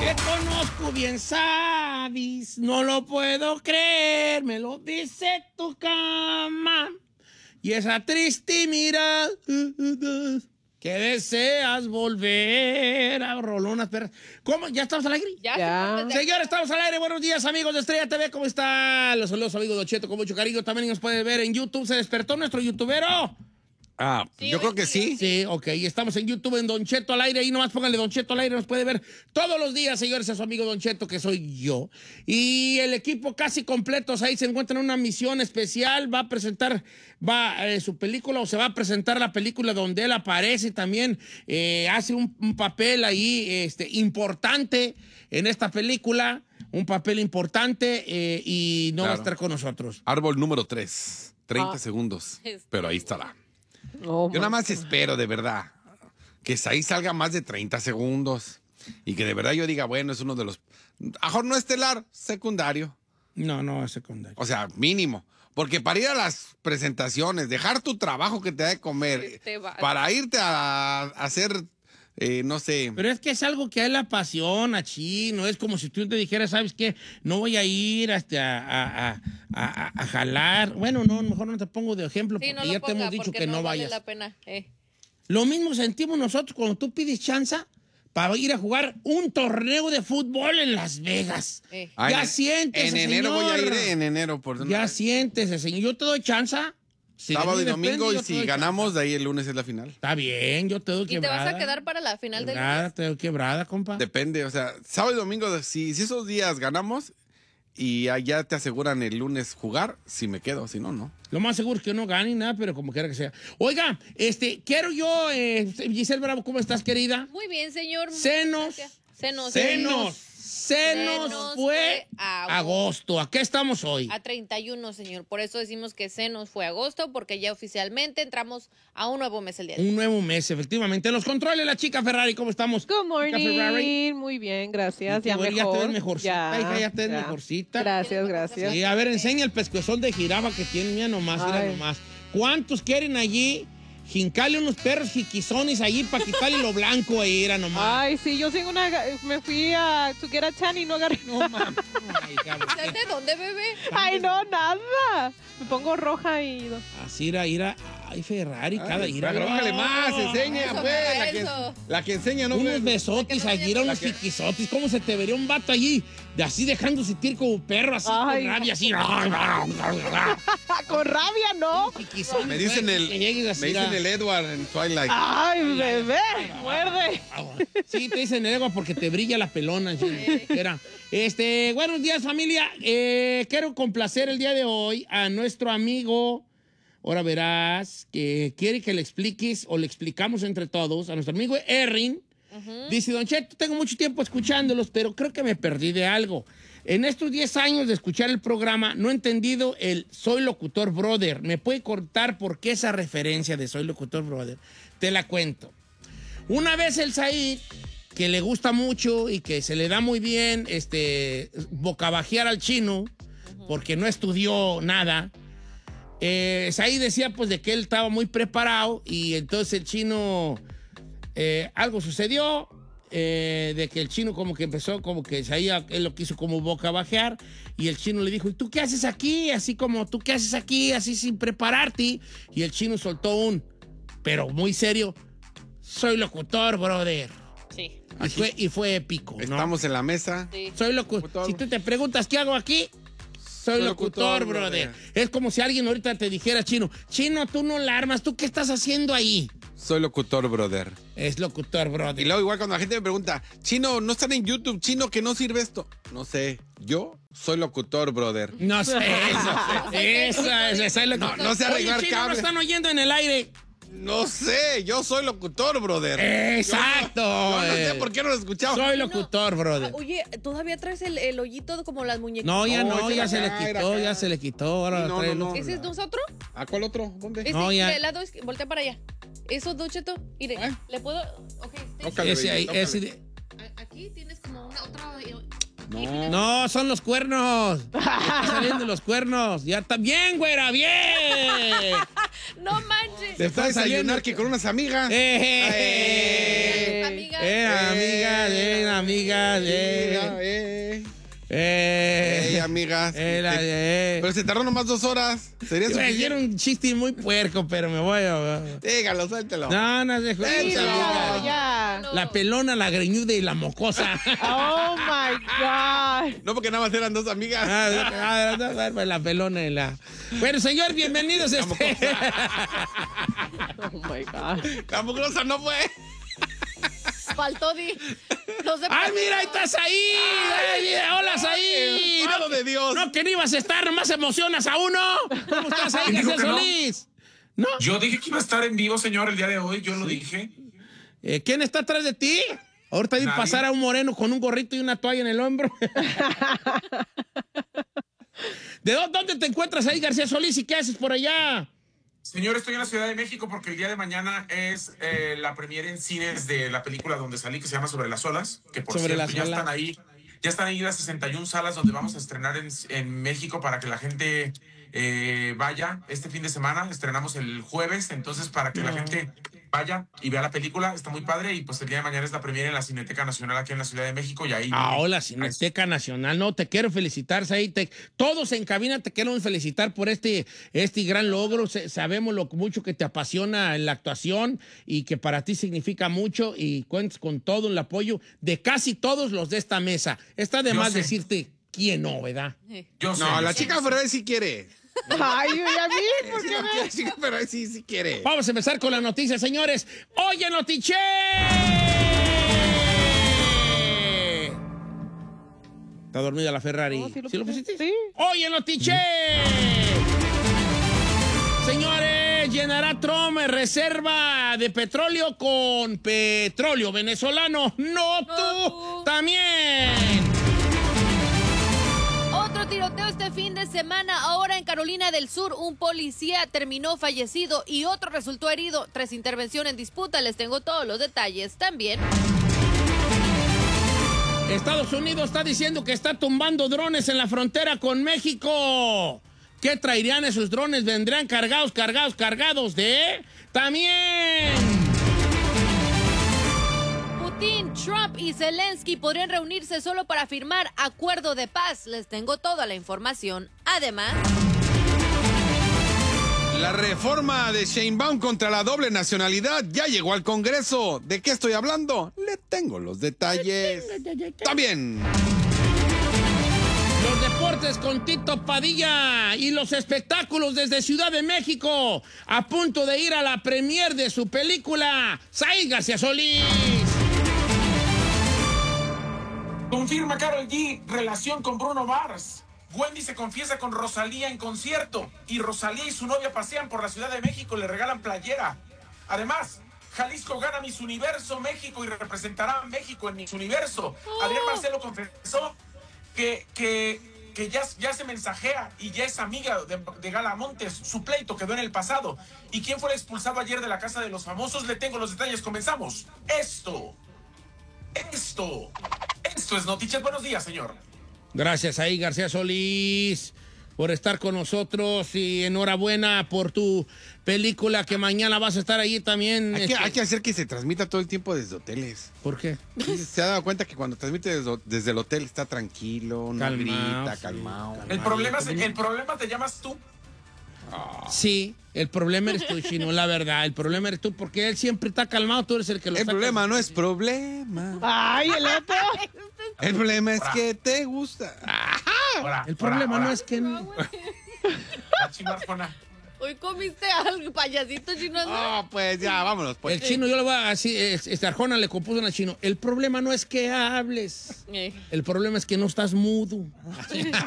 Te conozco bien, sabes, no lo puedo creer, me lo dice tu cama. Y esa triste mirada que deseas volver a rolonas perras. ¿Cómo? ¿Ya estamos al aire? Ya. Señores, estamos al aire. Buenos días, amigos de Estrella TV. ¿Cómo están? Los saludos, amigos de Cheto, con mucho cariño. También nos puede ver en YouTube. ¿Se despertó nuestro youtubero? Sí, yo creo que sí. Sí, ok. Estamos en YouTube en Don Cheto al aire. Ahí nomás pónganle Don Cheto al aire. Nos puede ver todos los días, señores, a su amigo Don Cheto, que soy yo. Y el equipo casi completos ahí se encuentran en una misión especial. Va a presentar su película, o se va a presentar la película donde él aparece también. Hace un papel ahí importante en esta película. Un papel importante y no va a estar con nosotros. Árbol número 3. 30 segundos. Pero ahí estará. Yo nada más espero, de verdad, que ahí salga más de 30 segundos. Y que de verdad yo diga, bueno, es uno de los... Mejor no estelar, secundario. No, es secundario. O sea, mínimo. Porque para ir a las presentaciones, dejar tu trabajo que te da de comer, para irte a hacer... no sé. Pero es que es algo que a él le apasiona, Chino. Es como si tú te dijeras, ¿sabes qué? No voy a ir a jalar. Bueno, no, mejor no te pongo de ejemplo, Sí, porque no ya lo te hemos ponga, dicho porque que no vale vayas. la pena. Lo mismo sentimos nosotros cuando tú pides chanza para ir a jugar un torneo de fútbol en Las Vegas. Ya siéntese, En enero señor. voy a ir, en enero. Ya siéntese, señor. Yo te doy chanza. Si sábado y de mí domingo, depende, y yo te si doy ganamos, chanza. de ahí el lunes es la final. Está bien, yo te doy ¿Y te quebrada. vas a quedar para la final del Quebrada, lunes? te doy quebrada, compa. Depende, o sea, sábado y domingo, si esos días ganamos y allá te aseguran el lunes jugar, si me quedo, si no, no. Lo más seguro es que no gane nada, pero como quiera que sea. Oiga, quiero yo, Giselle Bravo, ¿cómo estás, querida? Muy bien, señor. Senos. Senos fue agosto. ¿A qué estamos hoy? A 31, señor. Por eso decimos que se nos fue agosto, porque ya oficialmente entramos a un nuevo mes el día de hoy. Un nuevo mes, efectivamente. Los controles, la chica Ferrari, ¿cómo estamos? Good Chica Ferrari. morning, muy bien, gracias. Ya Ya mejor. te ves mejorcita, hija, ya te ves mejorcita. Gracias. Sí, a ver, enseña el pescuezón de jirafa que tiene, mira nomás, mira Ay. nomás. ¿Cuántos quieren allí? Jincale unos perros jiquizones allí para quitarle lo blanco ahí, era nomás. Ay, sí, yo tengo me fui a to get a tan y no agarré. No, mames. ¿Usted de dónde, bebé? Ay, no, nada. Me pongo roja y... Así era. Ay, Ferrari, cada ira. Bájale más, enseña, Eso, pues. para La eso. que enseña, ¿no? Unos besotes allí, eran unos jiquizotes. ¿Cómo se te vería un vato allí? De así dejándose sentir como perro, así Ay. con rabia, así. Con rabia, ¿no? Jiquizones, Me dicen güey, que llegues así, el Edward en Twilight. Ay, bebé, muerde. Sí, te dicen el ego porque te brilla la pelona. Era. Buenos días, familia. Quiero complacer el día de hoy a nuestro amigo. Ahora verás que quiere que le expliques o le explicamos entre todos a nuestro amigo Errin. Dice, Don Cheto, tengo mucho tiempo escuchándolos, pero creo que me perdí de algo. En estos 10 años de escuchar el programa, no he entendido el Soy Locutor Brother. ¿Me puede contar por qué esa referencia de Soy Locutor Brother? Te la cuento. Una vez el Said, que le gusta mucho y que se le da muy bien bocabajear al chino, porque no estudió nada, Said decía pues de que él estaba muy preparado y entonces el chino, algo sucedió, de que el chino como que empezó, como que Said, él lo quiso como bocabajear y el chino le dijo, ¿y tú qué haces aquí? Así como, ¿tú qué haces aquí? Así sin prepararte. Y el chino soltó pero muy serio, soy locutor, brother. Sí. Y fue épico, ¿no? Estamos en la mesa. Sí. Soy locutor. Si tú te preguntas qué hago aquí, soy locutor, brother. Es como si alguien ahorita te dijera, Chino, tú no la armas, ¿tú qué estás haciendo ahí? Soy locutor, brother. Es locutor, brother. Y luego igual cuando la gente me pregunta, Chino, ¿no están en YouTube? Chino, ¿que no sirve esto? No sé, yo soy locutor, brother. No sé, esa es locutor. No sé arreglar Oye, Chino, ¿no cables. están oyendo en el aire? No sé, yo soy locutor, brother. Exacto. Yo no sé por qué no lo escuchaba. Soy locutor, brother. Oye, ¿todavía traes el hoyito como las muñequitas? No, ya No, no, ese ya era se le acá, era quitó, acá. ya se le quitó. Ahora No, trae no, el- no. ¿Ese es nosotros? ¿A cuál otro? ¿Dónde? Ese, No, ya. del lado voltea para allá. Eso, Don Cheto. Mire, ¿Eh? ¿le puedo? Ok, Tócale, Ese ahí, tócale. ese. aquí tienes como una otra... No. No, son los cuernos. Están saliendo los cuernos. Ya está bien, güera, bien. ¡No manches! Se fue a desayunar que con unas amigas. Amiga, Amigas. Era amiga, amigas. Amigas. Pero se tardó nomás 2 horas. Sería suficiente. Era un chiste muy puerco, pero me voy a... Dígalo, suéltelo. No, dejo. Ya. La pelona, la greñuda y la mocosa. Oh my God. No, porque nada más eran 2 amigas. La pelona y la... Bueno, señor, bienvenidos. Oh my God. La mugrosa no fue. Faltó no sé. ¡Ay, mira, ahí estás ahí! ¡Ay, mira, hola, ahí! ¡Mano de Dios! No, que no ibas a estar, nomás emocionas a uno. ¿Cómo estás ahí, ¿Quién dijo García que no? Solís? ¿No? Yo dije que iba a estar en vivo, señor, el día de hoy. Yo lo dije. ¿Quién está atrás de ti? Ahorita vi Nadie. pasar a un moreno con un gorrito y una toalla en el hombro. ¿De dónde te encuentras ahí, García Solís? ¿Y qué haces por allá? Señor, estoy en la Ciudad de México porque el día de mañana es la premiere en cines de la película donde salí, que se llama Sobre las Olas, que por Sobre cierto las Olas. ya están ahí las 61 salas donde vamos a estrenar en México para que la gente vaya este fin de semana. Estrenamos el jueves, entonces para que la gente vaya y vea la película, está muy padre. Y pues el día de mañana es la premiere en la Cineteca Nacional aquí en la Ciudad de México y ahí... Hola, Cineteca Nacional. No, te quiero felicitar, Saí. Todos en cabina te queremos felicitar por este gran logro. Sabemos lo mucho que te apasiona en la actuación y que para ti significa mucho y cuentas con todo el apoyo de casi todos los de esta mesa. Está de Yo más sé. decirte quién no, ¿verdad? Yo sé, No, yo la sé. chica Ferrari sí quiere. Ay, ¿y a mí? ¿Por Sí, qué la me...? chica Ferrari sí quiere. Vamos a empezar con las noticias, señores. ¡Oye, Notiche! ¿Está dormida la Ferrari? No, sí lo ¿Sí lo puse. pusiste? Sí. ¡Oye, Notiche! Señores, llenará Trump reserva de petróleo con petróleo venezolano. No tú, también. Otro tiroteo este fin de semana. Ahora en Carolina del Sur, un policía terminó fallecido y otro resultó herido tras intervención en disputa. Les tengo todos los detalles también. Estados Unidos está diciendo que está tumbando drones en la frontera con México. ¿Qué traerían esos drones? ¿Vendrían cargados de...? ¡También! Putin, Trump y Zelensky podrían reunirse solo para firmar acuerdo de paz. Les tengo toda la información. Además... La reforma de Sheinbaum contra la doble nacionalidad ya llegó al Congreso. ¿De qué estoy hablando? Le tengo los detalles. También. Los deportes con Tito Padilla y los espectáculos desde Ciudad de México, a punto de ir a la premier de su película, Saí García Solís. Confirma Karol G relación con Bruno Mars. Wendy se confiesa con Rosalía en concierto. Y Rosalía y su novia pasean por la Ciudad de México, le regalan playera. Además, Jalisco gana Miss Universo México y representará a México en Miss Universo. Adrián Marcelo confesó que ya se mensajea y ya es amiga de Gala Montes. Su pleito quedó en el pasado. ¿Y quién fue el expulsado ayer de la Casa de los Famosos? Le tengo los detalles. Comenzamos. Esto es Noticias. Buenos días, señor. Gracias ahí, García Solís, por estar con nosotros y enhorabuena por tu película que mañana vas a estar ahí también. Hay que hacer que se transmita todo el tiempo desde hoteles. ¿Por qué? ¿Se ha dado cuenta que cuando transmite desde el hotel está tranquilo, no Calmao, grita, sí, calmado? El problema te llamas tú. Sí, el problema eres tú, Chino, la verdad. El problema eres tú, porque él siempre está calmado, tú eres el que lo El sacas. problema no es problema. Ay, el otro. El problema es que te gusta. El problema no es que... La Chino Arjona. Hoy comiste algo, payasito chino. No, pues ya, vámonos. Pues. El Chino, yo le voy a decir, Arjona le compuso una Chino. El problema no es que hables. El problema es que no estás mudo.